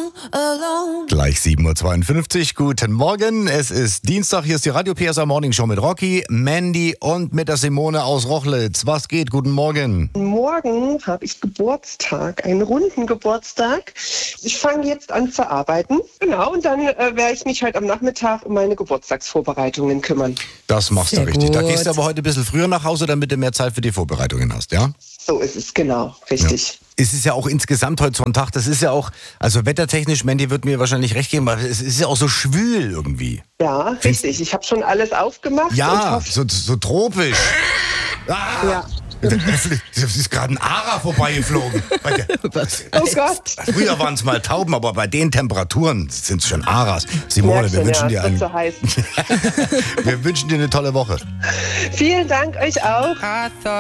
Gleich 7.52 Uhr, guten Morgen. Es ist Dienstag, hier ist die Radio PSA Morning Show mit Rocky, Mandy und mit der Simone aus Rochlitz. Was geht? Guten Morgen. Morgen habe ich Geburtstag, einen runden Geburtstag. Ich fange jetzt an zu arbeiten. Genau, und dann werde ich mich halt am Nachmittag um meine Geburtstagsvorbereitungen kümmern. Das machst du Sehr richtig. Da gut. gehst du aber heute ein bisschen früher nach Hause, damit du mehr Zeit für die Vorbereitungen hast, ja? So ist es, genau, richtig. Ja. Es ist ja auch insgesamt heute so ein Tag, das ist ja auch, also wettertechnisch, Mandy wird mir wahrscheinlich recht geben, aber es ist ja auch so schwül irgendwie. Ja, richtig. Ich habe schon alles aufgemacht. und Ja, hoffe, so tropisch. Ah, Ja. Es ist gerade ein Ara vorbeigeflogen. Oh Gott. Früher waren es mal Tauben, aber bei den Temperaturen sind es schon Aras. Simone, wir wünschen dir es wird so heiß. wir wünschen dir eine tolle Woche. Vielen Dank euch auch.